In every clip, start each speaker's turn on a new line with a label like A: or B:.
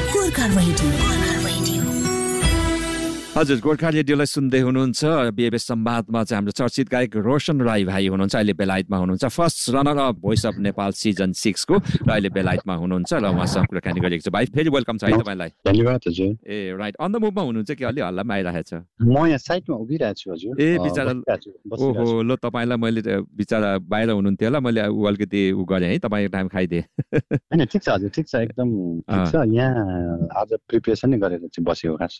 A: Gorkha radio.
B: हजुर, गोर्खा रेडियोलाई सुन्दै हुनुहुन्छ। बिएबएस संवादमा चाहिँ हाम्रो चर्चित गायक रोशन राई भाइ हुनुहुन्छ, अहिले बेलायतमा हुनुहुन्छ। First runner of voice of Nepal season 6 को र अहिले बेलायतमा हुनुहुन्छ र उहाँसँग कुराकानी गरेको छ। भाइ फेरि वेलकम छ है तपाईँलाई।
C: धन्यवाद हजुर।
B: ए राइट, अन द मुभमा हुनुहुन्छ कि अलि हल्ला पनि आइरहेको छ?
C: म यहाँ साइडमा उभिरहेको छु हजुर।
B: ए बिचारा, ओहो ल, तपाईँलाई मैले बिचारा बाहिर हुनुहुन्थ्यो होला, मैले अलिकति उ गरेँ है, तपाईँको टाइम खाइदिएँ।
C: होइन ठिक छ हजुर, ठिक छ, एकदम ठिक छ। यहाँ आज प्रिपेरेसन नै गरेर चाहिँ बसेको खास।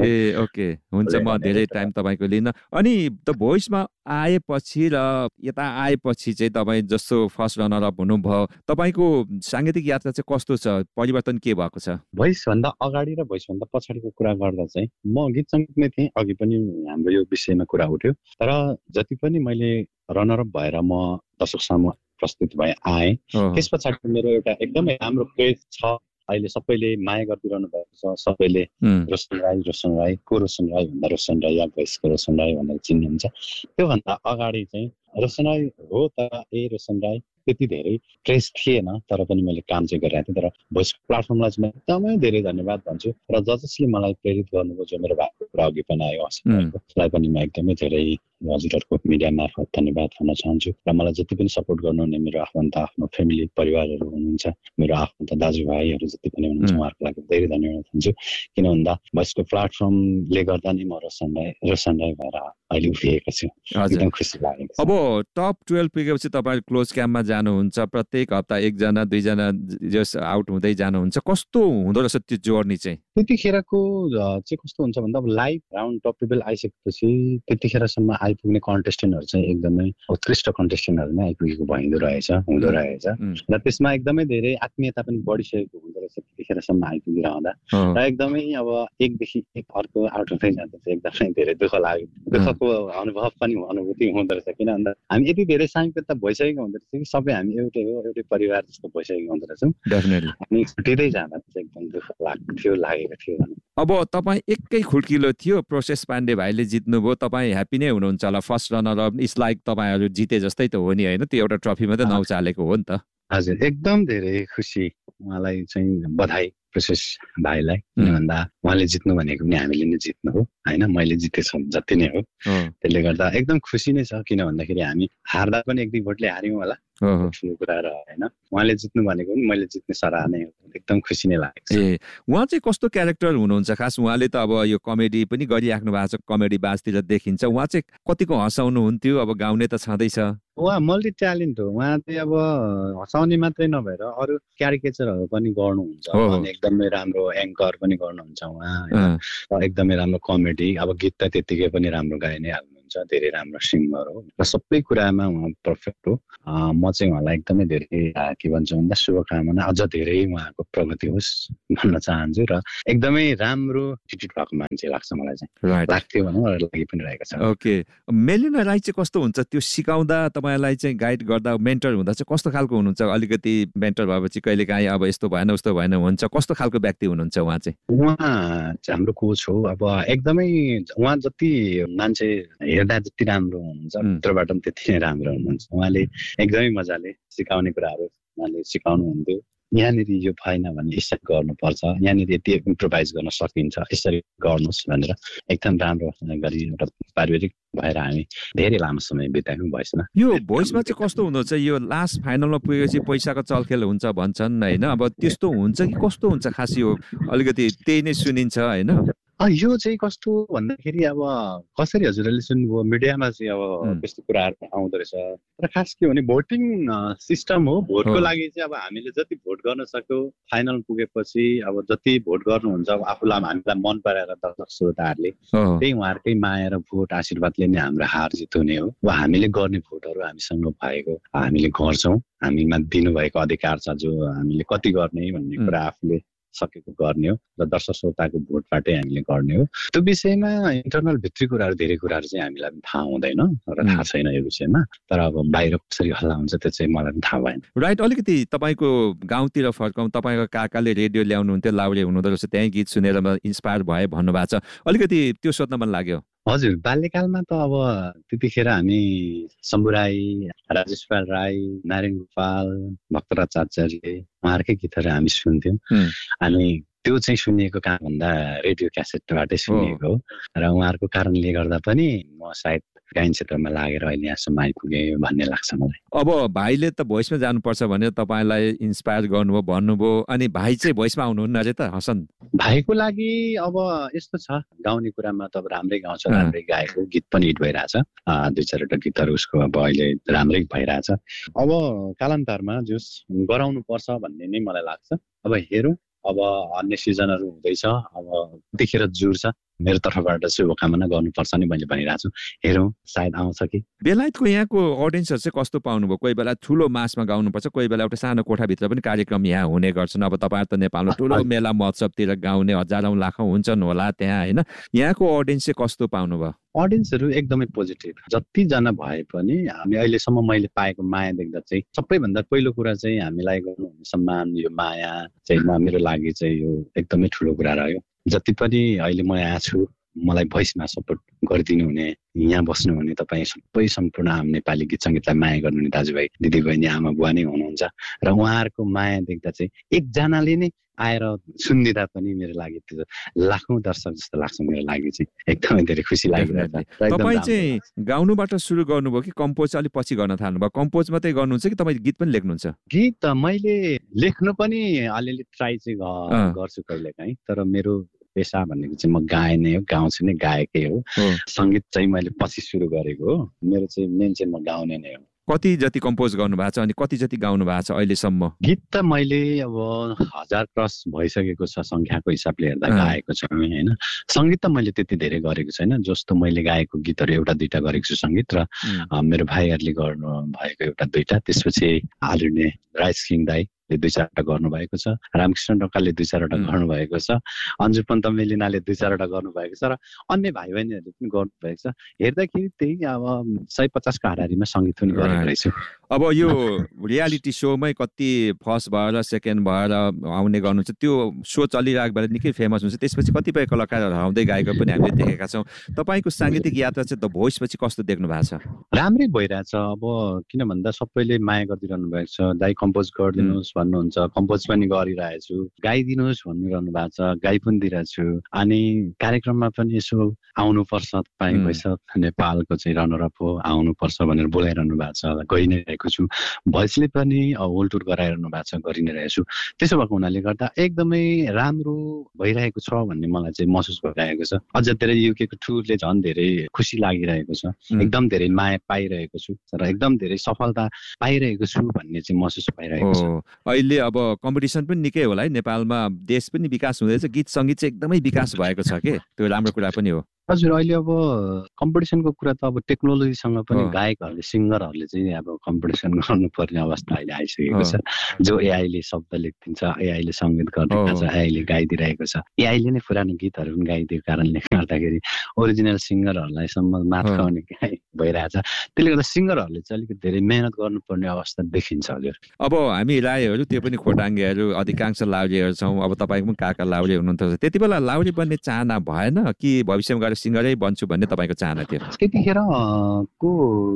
B: ए ओके, हुन्छ, म धेरै टाइम तपाईँको लिन। अनि द भोइसमा आएपछि र यता आएपछि चाहिँ तपाईँ जस्तो फर्स्ट रनर अप हुनुभयो, तपाईँको साङ्गीतिक यात्रा चाहिँ कस्तो छ? परिवर्तन के भएको छ?
C: भोइसभन्दा अगाडि र भोइसभन्दा पछाडिको कुरा गर्दा चाहिँ म गीत सङ्गीतमै थिएँ। अघि पनि हाम्रो यो विषयमा कुरा उठ्यो। तर जति पनि मैले रनर अप भएर म दर्शक सामु प्रस्तुत भए आएँ, त्यस पछाडि मेरो एउटा एकदमै राम्रो क्रेज छ। अहिले सबैले माया गरिदिरहनु भएको छ। सबैले रोशन राई को रोशन राई भन्दा रोशन राई या भोइसको रोशन राई भनेर चिन्नुहुन्छ। त्योभन्दा अगाडि चाहिँ रोशन राई हो, तर रोशन राई त्यति धेरै क्रेज थिएन। तर पनि मैले काम चाहिँ गरिरहेको थिएँ। तर भोइसको प्लेटफर्मलाई चाहिँ म एकदमै धेरै धन्यवाद भन्छु। र जसले मलाई प्रेरित गर्नुभयो, जो मेरो भाइको कुरा अघि पनि आयो उसलाई पनि म एकदमै धेरै हजुरहरूको मिडिया मार्फत धन्यवाद भन्न चाहन्छु। र मलाई जति पनि सपोर्ट गर्नुहुने मेरो आफन्त, आफ्नो फ्यामिली परिवारहरू हुनुहुन्छ, मेरो आफन्त दाजुभाइहरू जति पनि हुनुहुन्छ, उहाँहरूको लागि धेरै धन्यवाद दिन्छु। किन भन्दा भोइसको प्लेटफर्मले गर्दा नै म रोशन राई भएर अहिले उभिएको छु। एकदम खुसी लागेको छ।
B: अब टप 12 पुगेपछि तपाईँ क्लोज क्याम्पमा जानुहुन्छ, प्रत्येक हप्ता एकजना दुईजना जस आउट हुँदै जानुहुन्छ। कस्तो हुँदो रहेछ त्यो जर्नी चाहिँ?
C: त्यतिखेरको चाहिँ कस्तो हुन्छ भन्दा अब लाइभ राउन्ड टप 12 आइसकेपछि त्यतिखेरसम्म आइपुग्ने कन्टेस्टेन्टहरू चाहिँ एकदमै उत्कृष्ट कन्टेस्टेन्टहरू नै आइपुगेको हुँदो रहेछ। र त्यसमा एकदमै धेरै आत्मीयता पनि बढिसकेको हुँदो रहेछ त्यतिखेरसम्म आइपुगिरहँदा। र एकदमै अब एकदेखि एक अर्को आउट हुँदै जाँदा चाहिँ एकदमै धेरै दुःख लाग्यो। दुःखको अनुभूति हुँदो रहेछ। किन भन्दा हामी यति धेरै सामिप्यता भइसकेको हुँदो रहेछ कि सबै हामी एउटै हो, एउटै परिवार जस्तो भइसकेको हुँदो रहेछौँ। हामी छुट्टिँदै जाँदा चाहिँ एकदम दुःख लागेको थियो।
B: अब तपाईँ एकै खुड्किलो थियो, प्रोसेस पाण्डे भाइले जित्नुभयो, तपाईँ ह्याप्पी नै हुनुहुन्छ होला? First runner up is like तपाईँहरू जिते जस्तै त हो नि, होइन? त्यो एउटा ट्रफी मात्रै नउचालेको हो नि त।
C: हजुर, एकदम धेरै खुसी। उहाँलाई चाहिँ बधाई प्रोसेस भाइलाई। किन भन्दा उहाँले जित्नु भनेको पनि हामीले नै जित्नु हो, होइन? मैले जितेछु जति नै हो। त्यसले गर्दा एकदम खुसी नै छ। किन भन्दाखेरि हामी हार्दा पनि एक दुई भोटले हार्यौँ होला, ठुलो कुरा र होइन। उहाँले जित्नु भनेको पनि मैले जित्ने सराह नै हो। एकदम खुसी नै लागेको छ।
B: ए उहाँ चाहिँ कस्तो क्यारेक्टर हुनुहुन्छ खास? उहाँले त अब यो कमेडी पनि गरिराख्नु भएको छ, कमेडी बाजतिर देखिन्छ। उहाँ चाहिँ कतिको हँसाउनु हुन्थ्यो? अब गाउने त छँदैछ।
C: उहाँ मल्टी ट्यालेन्ट हो। उहाँ चाहिँ अब हँसाउने मात्रै नभएर अरू क्यारिकेचरहरू पनि गर्नुहुन्छ। एकदमै राम्रो एङ्कर पनि गर्नुहुन्छ उहाँ, एकदमै राम्रो कमेडी। अब गीत त त्यत्तिकै पनि राम्रो गाइ नै हाल्नुहुन्छ, धेरै राम्रो सिङ्गर हो र सबै कुरामा उहाँ पर्फेक्ट हो। म चाहिँ उहाँलाई एकदमै धेरै के भन्छ भन्दा शुभकामना, अझ धेरै उहाँको प्रगति होस् भन्न चाहन्छु। र एकदमै राम्रो एटिट्युड भएको मान्छे लाग्छ मलाई चाहिँ, लाग्थ्यो भनौँ र लागि पनि रहेको छ।
B: ओके, मेलिना राई चाहिँ कस्तो हुन्छ? त्यो सिकाउँदा तपाईँलाई चाहिँ गाइड गर्दा मेन्टर हुँदा चाहिँ कस्तो खालको हुनुहुन्छ? अलिकति मेन्टर भएपछि कहिले काहीँ अब यस्तो भएन उस्तो भएन हुन्छ, कस्तो खालको व्यक्ति हुनुहुन्छ उहाँ चाहिँ?
C: उहाँ हाम्रो कोच हो। अब एकदमै उहाँ जति मान्छे हेर्दा जति राम्रो हुनुहुन्छ, भित्रबाट पनि त्यति नै राम्रो हुनुहुन्छ। उहाँले एकदमै मजाले सिकाउने कुराहरू उहाँले सिकाउनुहुन्थ्यो। यहाँनिर यो भएन भने यसरी गर्नुपर्छ, यहाँनिर यति इम्प्रोभाइज गर्न सकिन्छ, यसरी गर्नुहोस् भनेर एकदम राम्रो गरी एउटा पारिवारिक भएर हामी धेरै लामो समय बितायौँ भोइसमा।
B: यो भोइसमा चाहिँ कस्तो हुँदो रहेछ? यो लास्ट फाइनलमा पुगेपछि पैसाको चलखेल हुन्छ भन्छन्, होइन? अब त्यस्तो हुन्छ कि कस्तो हुन्छ खास? यो अलिकति त्यही नै सुनिन्छ, होइन?
C: यो चाहिँ कस्तो भन्दाखेरि अब कसरी हजुरहरूले सुन्नुभयो मिडियामा चाहिँ अब त्यस्तो कुराहरू आउँदो रहेछ। र खास के भने भोटिङ सिस्टम हो। भोटको लागि चाहिँ अब हामीले जति भोट गर्न सक्यौँ, फाइनल पुगेपछि अब जति भोट गर्नुहुन्छ अब आफूलाई हामीलाई मन पराएर दर्शक श्रोताहरूले त्यही उहाँहरूकै माया र भोट आशीर्वादले नै हाम्रो हार जित हुने हो। अब हामीले गर्ने भोटहरू हामीसँग भएको हामीले गर्छौँ, हामीमा दिनुभएको अधिकार छ जो हामीले कति गर्ने भन्ने कुरा आफूले सकेको गर्ने हो र दर्शक श्रोताको भोटबाटै हामीले गर्ने हो। त्यो विषयमा इन्टरनल भित्री कुराहरू धेरै कुराहरू चाहिँ हामीलाई थाहा हुँदैन र थाहा छैन यो विषयमा। तर अब बाहिर कसरी हल्ला हुन्छ त्यो चाहिँ मलाई पनि थाहा भएन।
B: राइट, अलिकति तपाईँको गाउँतिर फर्काउँ। तपाईँको काकाले रेडियो ल्याउनुहुन्थ्यो, लाउरे हुनुहुँदो रहेछ, त्यहीँ गीत सुनेर इन्सपायर भए भन्नुभएको छ। अलिकति त्यो सोध्न मन लाग्यो।
C: हजुर, बाल्यकालमा त अब त्यतिखेर हामी शम्भु राई, राजेश पाल राई, नारायण गोपाल, भक्तराज आचार्य उहाँहरूकै गीतहरू हामी सुन्थ्यौँ। हामी त्यो चाहिँ सुनिएको काम भन्दा रेडियो क्यासेटबाटै सुनिएको हो र उहाँहरूको कारणले गर्दा पनि म सायद गायन क्षेत्रमा लागेर अहिले यहाँसम्म आइपुगेँ भन्ने लाग्छ मलाई।
B: अब भाइले त भोइसमा जानुपर्छ भनेर तपाईँलाई इन्सपायर गर्नुभयो भन्नुभयो, अनि भाइ चाहिँ भोइसमा आउनुहुन्न अझै त हसन?
C: भाइको लागि अब यस्तो छ, गाउने कुरामा त अब राम्रै गाउँछ, राम्रै गाएको, गीत पनि हिट भइरहेछ, 2-4वटा गीतहरू उसको अब अहिले राम्रै भइरहेछ। अब कालान्तरमा जस गराउनु पर्छ भन्ने नै मलाई लाग्छ। अब हेरौँ, अब अन्य सिजनहरू हुँदैछ, अब देखेर जुर्छ। मेरो तर्फबाट शुभकामना गर्नुपर्छ नि मैले भनिरहेको छु। हेरौँ सायद आउँछ कि।
B: बेलायतको यहाँको अडियन्सहरू चाहिँ कस्तो पाउनुभयो? कोही बेला ठुलो मासमा गाउनुपर्छ, कोही बेला एउटा सानो कोठाभित्र पनि कार्यक्रम यहाँ हुने गर्छन्। अब तपाईँहरू त नेपालमा ठुलो मेला महोत्सवतिर गाउने हजारौँ लाखौँ हुन्छन् होला त्यहाँ, होइन? यहाँको अडियन्स चाहिँ कस्तो पाउनुभयो?
C: अडियन्सहरू एकदमै पोजिटिभ, जतिजना भए पनि हामी अहिलेसम्म मैले पाएको माया देख्दा चाहिँ सबैभन्दा पहिलो कुरा चाहिँ हामीलाई गर्नुहुने सम्मान, यो माया चाहिँ मेरो लागि चाहिँ यो एकदमै ठुलो कुरा रह्यो। जति पनि अहिले म यहाँ छु, मलाई भोइसमा सपोर्ट गरिदिनु हुने, यहाँ बस्नुहुने तपाईँ सबै सम्पूर्ण हामी नेपाली गीत सङ्गीतलाई माया गर्नुहुने दाजुभाइ दिदीबहिनी आमा बुवा नै हुनुहुन्छ र उहाँहरूको माया देख्दा चाहिँ एकजनाले नै आएर सुनिदिँदा पनि मेरो लागि त्यो लाखौँ दर्शक जस्तो लाग्छ। मेरो लागि चाहिँ एकदमै धेरै खुसी लागिरहेछ।
B: तपाईँ चाहिँ गाउनुबाट सुरु गर्नुभयो कि कम्पोज अलिक पछि गर्न थाल्नुभयो? कम्पोज मात्रै गर्नुहुन्छ कि तपाईँ गीत पनि लेख्नुहुन्छ?
C: गीत मैले लेख्नु पनि अलिअलि ट्राई चाहिँ गर्छु कहिलेकाहीँ, तर मेरो पेसा भनेको चाहिँ म गायनै हो, गाउँछु नै, गायकै हो। सङ्गीत चाहिँ मैले पछि सुरु गरेको हो। मेरो चाहिँ मेन चाहिँ म गाउने नै हो।
B: कति जति कम्पोज गर्नु भएको छ अनि कति जति गाउनु भएको छ अहिलेसम्म?
C: गीत त मैले अब 1000 क्रस भइसकेको छ सङ्ख्याको हिसाबले हेर्दा गाएको छु होइन। सङ्गीत त मैले त्यति धेरै गरेको छैन। जस्तो मैले गाएको गीतहरू 1-2टा गरेको छु सङ्गीत, र मेरो भाइहरूले गर्नु भएको 1-2टा, त्यसपछि आदरणीय राइस किङ दाईले 2-4वटा गर्नुभएको छ, रामकृष्ण ढकालले 2-4वटा गर्नुभएको छ, अन्जु पन्त मेलिनाले 2-4वटा गर्नुभएको छ, र अन्य भाइ बहिनीहरूले पनि गर्नुभएको छ। हेर्दाखेरि त्यही अब 150 को हाराहारीमा सङ्गीत पनि गरेको रहेछु।
B: अब यो रियालिटी सोमै कति फर्स्ट भएर सेकेन्ड भएर आउने गर्नुहुन्छ, त्यो सो चलिरहेको बेला निकै फेमस हुन्छ, त्यसपछि कतिपय कलाकारहरू हराउँदै गएको पनि हामीले देखेका छौँ। तपाईँको साङ्गीतिक यात्रा चाहिँ द भोइस पछि कस्तो देख्नु भएको छ?
C: राम्रै भइरहेछ। अब किन भन्दा सबैले माया गरिदिइरहनु भएको छ। दाइ कम्पोज गरिदिनुहोस् भन्नुहुन्छ, कम्पोज पनि गरिरहेछु, गाइदिनुहोस् भनिरहनु भएको छ, गाई पनि दिइरहेको छु। अनि कार्यक्रममा पनि यसो आउनुपर्छ तपाईँ भोइस अफ नेपालको चाहिँ रनर अप हो, आउनुपर्छ भनेर बोलाइरहनु भएको छ, गइ नै रहेको छु। भोइसले पनि होल्ड टुर गराइरहनु भएको छ, गरि नै रहेको छु। त्यसो भएको हुनाले गर्दा एकदमै राम्रो भइरहेको छ भन्ने मलाई चाहिँ महसुस भइरहेको छ। अझ धेरै युकेको टुरले झन् धेरै खुसी लागिरहेको छ, एकदम धेरै माया पाइरहेको छु र एकदम धेरै सफलता पाइरहेको छु भन्ने चाहिँ महसुस भइरहेको छ।
B: अहिले अब कम्पिटिसन पनि निकै होला है नेपालमा, देश पनि विकास हुँदैछ, गीत सङ्गीत चाहिँ एकदमै विकास भएको छ के, त्यो राम्रो कुरा पनि हो।
C: हजुर, अहिले अब कम्पिटिसनको कुरा त अब टेक्नोलोजीसँग पनि गायकहरूले, सिङ्गरहरूले चाहिँ अब कम्पिटिसन गर्नुपर्ने अवस्था अहिले आइसकेको छ। जो एआईले शब्द लेखिदिन्छ, एआईले सङ्गीत गरिदिएको छ, एआईले गाइदिइरहेको छ, एआईले नै पुरानो गीतहरू पनि गाइदिएको कारणले गर्दाखेरि ओरिजिनल सिङ्गरहरूलाई सम्म मात खुवाउने भइरहेछ। त्यसले गर्दा सिङ्गरहरूले चाहिँ अलिकति धेरै मेहनत गर्नुपर्ने अवस्था देखिन्छ। हजुर,
B: अब हामी राईहरू, त्यो पनि खोटाङ्गेहरू, अधिकांश लाउरीहरू छौँ। अब तपाईँको पनि काका लाउरी हुनुहुन्थ्यो, त्यति बेला लाउरी बन्ने चाहना भएन कि भविष्यमा गएर सिङ्गरै बन्छु भन्ने तपाईँको चाहना थियो?
C: त्यतिखेर को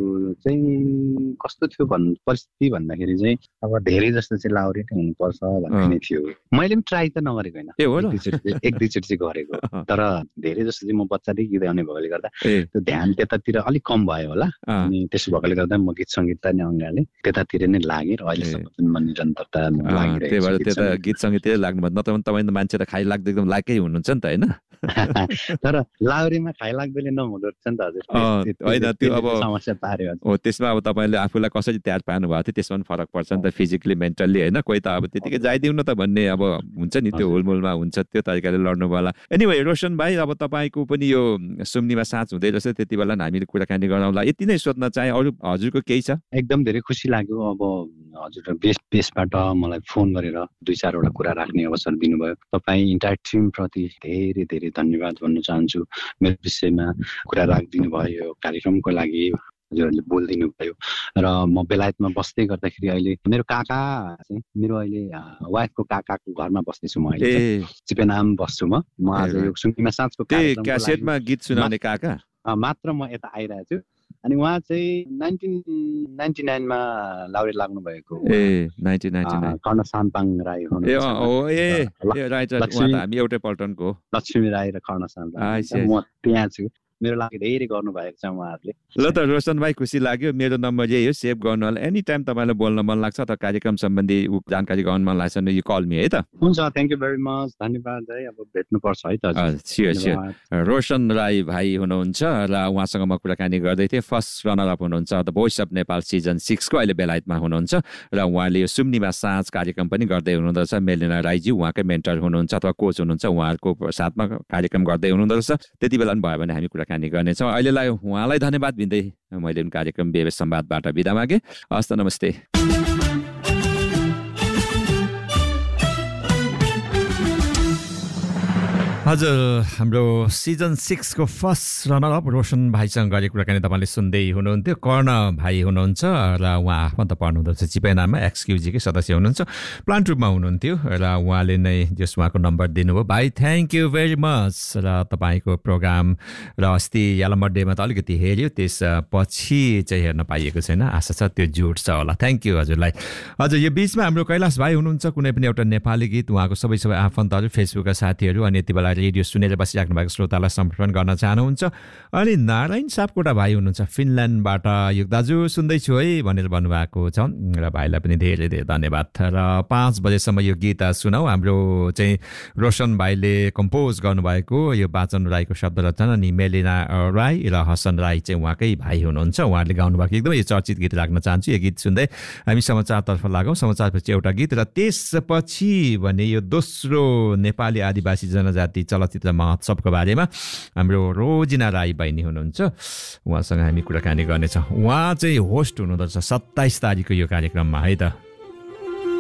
C: चाहिँ कस्तो थियो परिस्थिति भन्दाखेरि चाहिँ अब धेरै जस्तो चाहिँ लाउरी नै हुनुपर्छ भन्ने नै थियो। मैले पनि ट्राई त नगरेको होइन, एक दुईचोटि चाहिँ गरेको, तर धेरै जस्तो चाहिँ म बच्चादेखि गीत गाउने भएकोले गर्दा त्यो ध्यान त्यतातिर अलिक कम भयो होला। अनि त्यसो भएकोले गर्दा म गीत सङ्गीत नै अङ्गाले त्यतातिर नै लागेँ र अहिलेसम्म पनि म निरन्तरता लागिरहेको छु।
B: त्यता गीत सङ्गीततिर लाग्नु भयो, नत्र तपाईँ त मान्छे त खाइ लाग्दै एकदम लाकै हुनुहुन्छ नि त, होइन?
C: तर लाउरीमा खाइ लाग्दैले नहुँदो रहेछ नि त। हजुर,
B: होइन त्यो अब
C: समस्या पार्यो।
B: हो, त्यसमा अब तपाईँले आफूलाई कसरी तयार पार्नु भएको थियो त्यसमा पनि फरक पर्छ नि त, फिजिकली मेन्टल्ली, होइन? कोही त अब त्यतिकै जाइदिउँ न त भन्ने अब हुन्छ नि, त्यो हुलमुलमा हुन्छ, त्यो तरिकाले लड्नु होला। एनिवे, रोशन भाइ, अब तपाईँको पनि यो सुम्निमा साँझ हुँदै रहेछ, त्यति बेला हामीले कुराकानी गरौँला। यति नै सोध्न चाहे, अरू हजुरको केही छ?
C: एकदम धेरै खुसी लाग्यो। अब हजुर बेसबाट मलाई फोन गरेर 2-4वटा कुरा राख्ने अवसर दिनुभयो। तपाईँ इन्टायर टिमप्रति धेरै धेरै धन्यवाद भन्न चाहन्छु। मेरो विषयमा कुरा राखिदिनु भयो, कार्यक्रमको लागि हजुरहरूले बोलिदिनु भयो। र म बेलायतमा बस्दै गर्दाखेरि अहिले मेरो काका चाहिँ, मेरो अहिले वाइफको काकाको घरमा बस्दैछु म अहिले, चिपेनाम बस्छु म। आज यो सुम्निमा साँझको
B: क्यासेटमा गीत सुनाउने काका
C: मात्र म यता आइरहेको छु। अनि उहाँ चाहिँ 1999 मा लाउरेट लाग्नु भएको
B: ए 1999
C: कर्ण साम्पाङ राई
B: हुनुहुन्छ राइट उहाँ त हामी एउटै पल्टनको हो
C: लक्ष्मी राई र कर्ण साम्पाङ म त्यहाँ छु मेरो लागि धेरै गर्नु भएको छ उहाँहरूले
B: ल त रोशन भाइ खुसी लाग्यो मेरो नम्बर यही हो सेभ गर्नु होला एनी टाइम तपाईँलाई बोल्न मन लाग्छ त कार्यक्रम सम्बन्धी जानकारी गराउन मन लाग्छ भने यो कल मी है त
C: हुन्छ थ्याङ्क यू भेरी मच धन्यवाद है अब भेट्नुपर्छ है त
B: स्योर रोशन राई भाइ हुनुहुन्छ र उहाँसँग म कुराकानी गर्दै थिएँ फर्स्ट रनर अप हुनुहुन्छ the voice of Nepal season 6 को अहिले बेलायतमा हुनुहुन्छ र उहाँले यो सुम्निमा साँझ कार्यक्रम पनि गर्दै हुनुहुँदो रहेछ मेलिना राईजी उहाँकै मेन्टर हुनुहुन्छ अथवा कोच हुनुहुन्छ उहाँहरूको साथमा कार्यक्रम गर्दै हुनुहुँदो रहेछ त्यति बेला पनि भयो भने हामी कुराकानी गर्नेछौँ अहिलेलाई उहाँलाई धन्यवाद दिँदै मैले कार्यक्रम बेबेस संवादबाट बिदा मागे हस्त नमस्ते हजुर हाम्रो सिजन 6 को फर्स्ट रनर अप रोशन भाइसँग गरेको कुराकानी तपाईँले सुन्दै हुनुहुन्थ्यो कर्ण भाइ हुनुहुन्छ र उहाँ आफन्त पढ्नुहुँदो चिपेनामा एक्सक्युजीकै सदस्य हुनुहुन्छ प्लान्ट रूपमा हुनुहुन्थ्यो र उहाँले नै जस उहाँको नम्बर दिनुभयो भाइ थ्याङ्क यू भेरी मच र तपाईँको प्रोग्राम र अस्ति यालम्बर डेमा त अलिकति हेऱ्यो त्यसपछि चाहिँ हेर्न पाइएको छैन आशा छ त्यो जुट्छ होला थ्याङ्क यू हजुरलाई हजुर यो बिचमा हाम्रो कैलाश भाइ हुनुहुन्छ कुनै पनि एउटा नेपाली गीत उहाँको सबै आफन्तहरू फेसबुकका साथीहरू अनि यति बेला रेडियो सुनेर बसिराख्नु भएको श्रोतालाई सम्पर्क गर्न चाहनुहुन्छ अनि नारायण सापकोटा भाइ हुनुहुन्छ फिनल्यान्डबाट यो दाजु सुन्दैछु है भनेर भन्नुभएको छ र भाइलाई पनि धेरै धेरै धन्यवाद र 5 बजेसम्म यो गीत सुनाऊ हाम्रो चाहिँ रोशन भाइले कम्पोज गर्नुभएको यो बाचन राईको शब्द रचना अनि मेलिना राई र हसन राई चाहिँ उहाँकै भाइ हुनुहुन्छ उहाँले गाउनुभएको एकदमै यो चर्चित गीत राख्न चाहन्छु यो गीत सुन्दै हामी समाचारतर्फ लागौँ समाचारपछि एउटा गीत र त्यसपछि भने यो दोस्रो नेपाली आदिवासी जनजाति चलचित्र महोत्सवको बारेमा हाम्रो रोजिना राई बहिनी हुनुहुन्छ उहाँसँग हामी कुराकानी गर्नेछौँ उहाँ चाहिँ होस्ट हुनुहुँदो रहेछ 27 तारिकको यो कार्यक्रममा है त